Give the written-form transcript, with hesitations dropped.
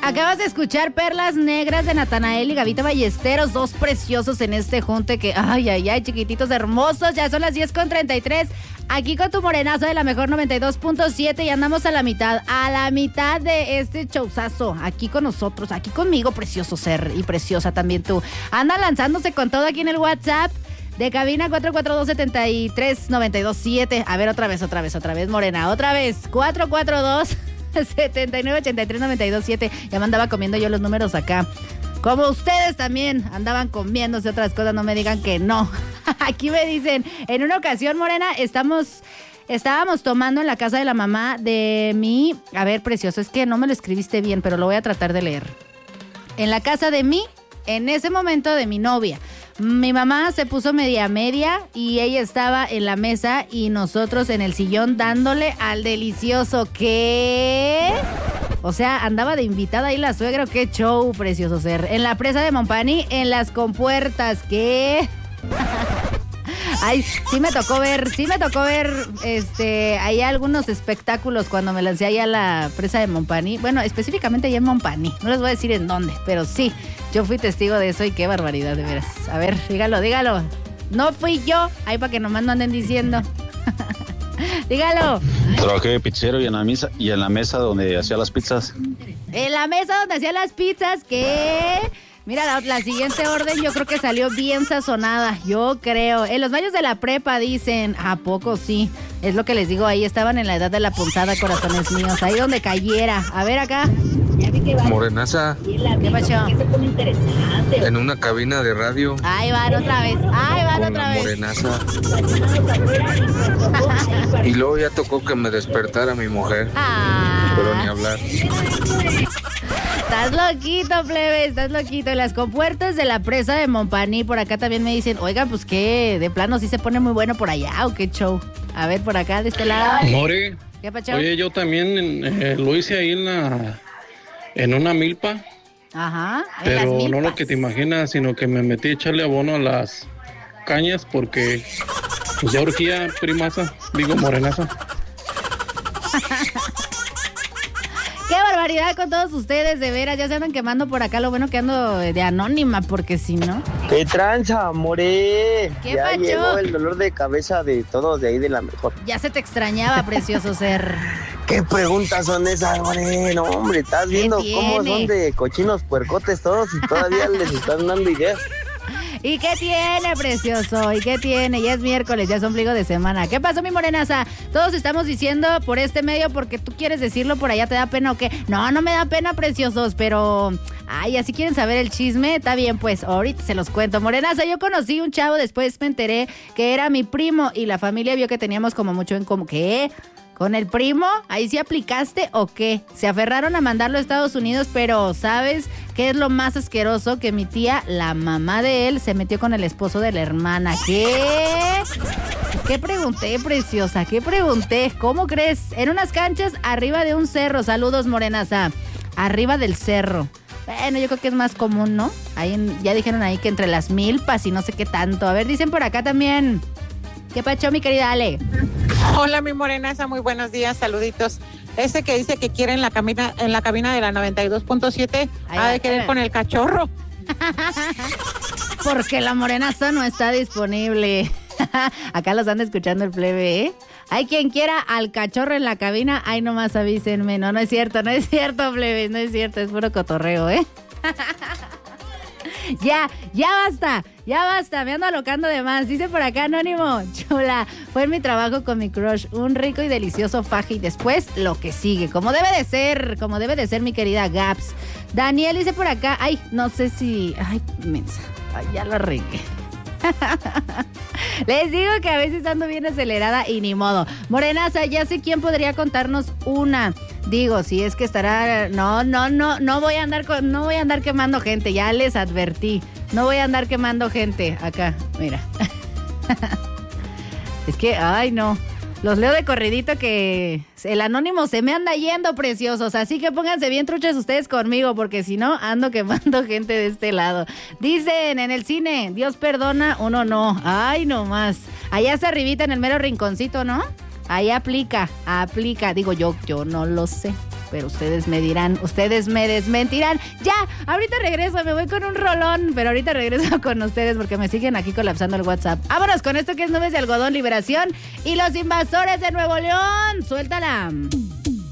Acabas de escuchar Perlas Negras de Natanael y Gavita Ballesteros, dos preciosos en este junte que, ay, chiquititos hermosos. Ya son las 10:33. Aquí con tu morenazo de la mejor 92.7 y andamos a la mitad de este showzazo. Aquí con nosotros, aquí conmigo, precioso ser y preciosa también tú. Anda lanzándose con todo aquí en el WhatsApp de cabina 442-73-927. A ver, otra vez, Morena, otra vez, 442-7983-927. Ya me andaba comiendo yo los números acá. Como ustedes también andaban comiéndose otras cosas, no me digan que no. Aquí me dicen, en una ocasión, Morena, estábamos tomando en la casa de la mamá de mi... A ver, precioso, es que no me lo escribiste bien, pero lo voy a tratar de leer. En la casa de en ese momento de mi novia. Mi mamá se puso media y ella estaba en la mesa y nosotros en el sillón dándole al delicioso. ¿Qué? O sea, andaba de invitada ahí la suegra. ¡Qué show, precioso ser! En la presa de Montpaní, en las compuertas. ¿Qué? Ay, sí me tocó ver, ahí algunos espectáculos cuando me lancé allá a la presa de Montpaní. Bueno, específicamente allá en Montpaní. No les voy a decir en dónde, pero sí, yo fui testigo de eso y qué barbaridad, de veras. A ver, dígalo. No fui yo, ahí para que nomás no anden diciendo. Dígalo. Trabajé de pizzero y en la mesa donde hacía las pizzas. En la mesa donde hacía las pizzas, ¿qué? Mira, la siguiente orden yo creo que salió bien sazonada, yo creo. En los baños de la prepa dicen, ¿a poco sí? Es lo que les digo, ahí estaban en la edad de la punzada, corazones míos, ahí donde cayera. A ver acá. Morenaza. ¿Qué pasó? En una cabina de radio. Ahí van otra vez. Morenaza. Y luego ya tocó que me despertara mi mujer. Pero ni hablar. Estás loquito, plebe, estás loquito. En las compuertas de la presa de Montpaní, por acá también me dicen, oigan, pues qué, de plano sí se pone muy bueno por allá, o qué show. A ver, por acá, de este lado. More, ¿Qué pacho? Oye, yo también lo hice ahí en una milpa. Ajá. Pero no lo que te imaginas, sino que me metí a echarle abono a las cañas porque pues ya urgía morenaza. ¡Qué barbaridad con todos ustedes, de veras! Ya se andan quemando por acá, lo bueno que ando de anónima, porque si no... ¡Qué tranza, more! ¿Qué ya pacho? llegó el dolor de cabeza de todos de ahí de la mejor. Ya se te extrañaba, precioso ser. ¿Qué preguntas son esas, more? No, hombre, estás viendo cómo son de cochinos puercotes todos y todavía les están dando ideas. ¿Y qué tiene, precioso? ¿Y qué tiene? Ya es miércoles, ya es ombligo de semana. ¿Qué pasó, mi morenaza? Todos estamos diciendo por este medio porque tú quieres decirlo por allá, ¿te da pena o qué? No me da pena, preciosos, pero... Ay, así quieren saber el chisme, está bien, pues ahorita se los cuento. Morenaza, yo conocí un chavo, después me enteré que era mi primo y la familia vio que teníamos como mucho en común. ¿Qué? ¿Con el primo? ¿Ahí sí aplicaste o qué? Se aferraron a mandarlo a Estados Unidos, pero ¿sabes qué es lo más asqueroso? Que mi tía, la mamá de él, se metió con el esposo de la hermana. ¿Qué? ¿Qué pregunté, preciosa? ¿Qué pregunté? ¿Cómo crees? En unas canchas arriba de un cerro. Saludos, morenaza. Arriba del cerro. Bueno, yo creo que es más común, ¿no? Ya dijeron ahí que entre las milpas y no sé qué tanto. A ver, dicen por acá también. ¿Qué pacho, mi querida Ale? Hola, mi morenaza, muy buenos días, saluditos. Ese que dice que quiere en la cabina de la 92.7, ha de querer con el cachorro. Porque la morenaza no está disponible. Acá los anda escuchando el plebe, ¿eh? Hay quien quiera al cachorro en la cabina, ahí nomás avísenme. No es cierto, plebe, no es cierto, es puro cotorreo, ¿eh? Ya basta, me ando alocando de más. Dice por acá Anónimo, chula, fue en mi trabajo con mi crush, un rico y delicioso faje y después lo que sigue, como debe de ser mi querida Gaps. Daniel dice por acá, ay, no sé si, ay, mensa, ay, ya la regué. Les digo que a veces ando bien acelerada y ni modo. Morenaza, ya sé quién podría contarnos una. Digo, si es que estará... No voy a andar quemando gente, ya les advertí. No voy a andar quemando gente acá, mira. Es que, ay no, los leo de corridito que el anónimo se me anda yendo, preciosos. Así que pónganse bien truchas ustedes conmigo, porque si no, ando quemando gente de este lado. Dicen en el cine, Dios perdona, uno no. Ay, no más. Allá hasta arribita en el mero rinconcito, ¿no? Ahí aplica. Digo, yo no lo sé. pero ustedes me dirán, ustedes me desmentirán. Ya, ahorita regreso, me voy con un rolón, pero ahorita regreso con ustedes porque me siguen aquí colapsando el WhatsApp. Vámonos con esto que es Nubes de Algodón, Liberación y Los Invasores de Nuevo León. Suéltala.